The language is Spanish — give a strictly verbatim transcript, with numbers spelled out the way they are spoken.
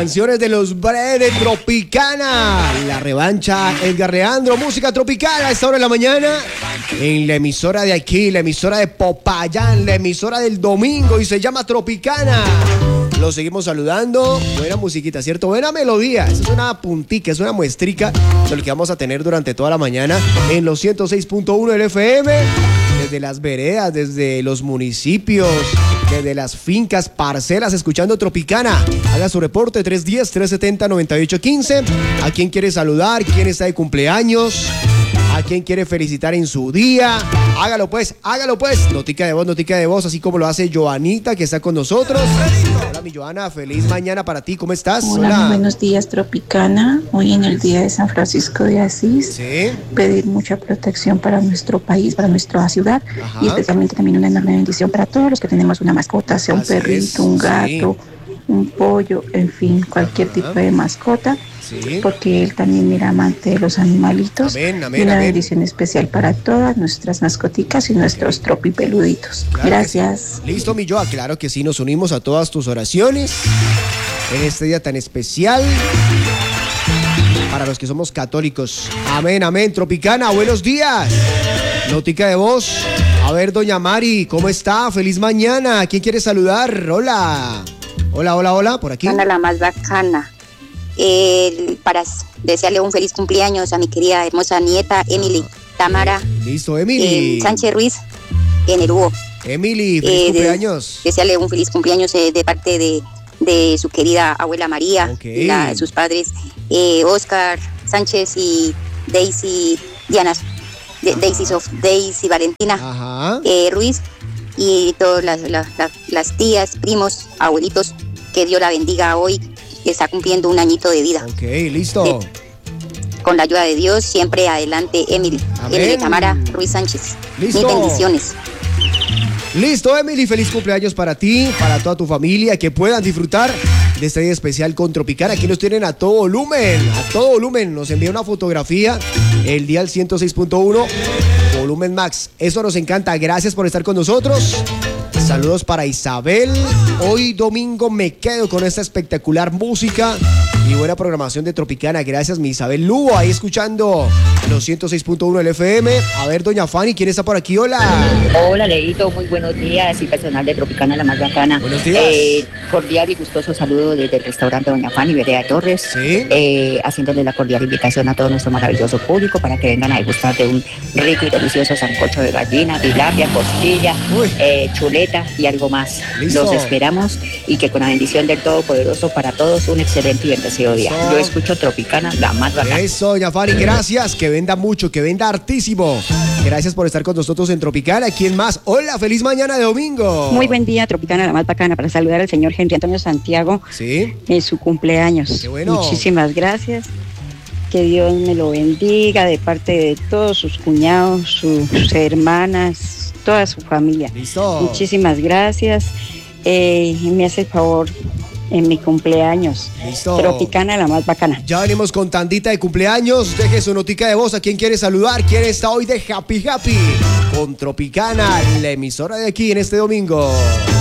canciones de los Bre de Tropicana. La revancha, Edgar Leandro, música tropical a esta hora de la mañana. En la emisora de aquí, la emisora de Popayán, la emisora del domingo, y se llama Tropicana. Los seguimos saludando. Buena musiquita, ¿cierto? Buena melodía. Esa es una puntica, es una muestrica de lo que vamos a tener durante toda la mañana en los ciento seis punto uno del F M. Desde las veredas, desde los municipios, desde las fincas, parcelas, escuchando Tropicana. Haga su reporte tres uno cero, tres siete cero, nueve ocho uno cinco. ¿A quién quiere saludar? ¿Quién está de cumpleaños? ¿A quién quiere felicitar en su día? Hágalo pues, hágalo pues. Notica de voz, notica de voz, así como lo hace Joanita, que está con nosotros. Hola, mi Joana, feliz mañana para ti. ¿Cómo estás? Hola, Hola. Muy buenos días, Tropicana. Hoy en el día de San Francisco de Asís. Sí. Pedir mucha protección para nuestro país, para nuestra ciudad. Ajá. Y especialmente también una enorme bendición para todos los que tenemos una mascota, sea un así perrito, es. un gato, sí. un pollo, en fin, cualquier Ajá. tipo de mascota. Sí. Porque él también era amante de los animalitos. Amén, amén, y una amén. bendición especial para todas nuestras mascoticas y nuestros okay. tropipeluditos. Claro Gracias. Sí. Listo, mi Joa, claro que sí, nos unimos a todas tus oraciones en este día tan especial para los que somos católicos. Amén, amén. Tropicana, buenos días. Notica de voz. A ver, doña Mari, ¿cómo está? Feliz mañana. ¿Quién quiere saludar? Hola. Hola, hola, hola, por aquí. Ana, la más bacana. Eh, para desearle un feliz cumpleaños a mi querida hermosa nieta Emily Tamara. Listo, Emily. Eh, Sánchez Ruiz en el Hugo. Emily, feliz eh, cumpleaños. De, desearle un feliz cumpleaños eh, de parte de, de su querida abuela María, okay. la, sus padres eh, Oscar Sánchez y Daisy Diana, de, Daisy, Sof, Daisy Valentina Ajá. Eh, Ruiz y todas las, las, las, las tías, primos, abuelitos, que Dios la bendiga hoy. Que está cumpliendo un añito de vida. Ok, listo. Eh, con la ayuda de Dios, siempre adelante, Emily. Amén. Emily Tamara Ruiz Sánchez. Listo. Mis bendiciones. Listo, Emily, feliz cumpleaños para ti, para toda tu familia, que puedan disfrutar de este día especial con Tropicana. Aquí nos tienen a todo volumen, a todo volumen. Nos envía una fotografía, el dial ciento seis punto uno, volumen max. Eso nos encanta, gracias por estar con nosotros. Saludos para Isabel. Hoy domingo me quedo con esta espectacular música y buena programación de Tropicana. Gracias, mi Isabel Lugo, ahí escuchando los ciento seis punto uno del F M. A ver, doña Fanny, ¿quién está por aquí? Hola. Hola, Leito, muy buenos días. Y personal de Tropicana, la más bacana. Buenos días. Eh, cordial y gustoso saludo desde el restaurante Doña Fanny, Vereda Torres. Sí. Eh, haciéndole la cordial invitación a todo nuestro maravilloso público para que vengan a degustar de un rico y delicioso sancocho de gallina, tilapia, costilla, eh, chuleta y algo más. Listo. Los esperamos y que con la bendición del Todopoderoso para todos un excelente y bendecido día. Yo escucho Tropicana, la más bacana. Eso, doña Fanny, gracias. Que venda mucho, que venda hartísimo. Gracias por estar con nosotros en Tropicana. ¿Quién más? Hola, feliz mañana de domingo. Muy buen día, Tropicana, la más bacana, para saludar al señor Henry Antonio Santiago. Sí. En su cumpleaños. Qué bueno. Muchísimas gracias. Que Dios me lo bendiga de parte de todos sus cuñados, sus, sus hermanas, toda su familia. Listo. Muchísimas gracias. Eh, me hace el favor en mi cumpleaños. Listo. Tropicana, la más bacana. Ya venimos con tandita de cumpleaños. Deje su notica de voz. ¿A quién quiere saludar? ¿Quién está hoy de Happy Happy? Con Tropicana, la emisora de aquí en este domingo.